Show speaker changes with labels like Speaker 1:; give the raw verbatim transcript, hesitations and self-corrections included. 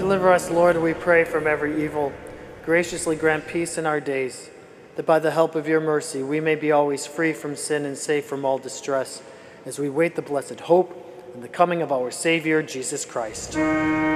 Speaker 1: Deliver us, Lord, we pray, from every evil. Graciously grant peace in our days, that by the help of your mercy we may be always free from sin and safe from all distress, as we wait the blessed hope and the coming of our Savior, Jesus Christ.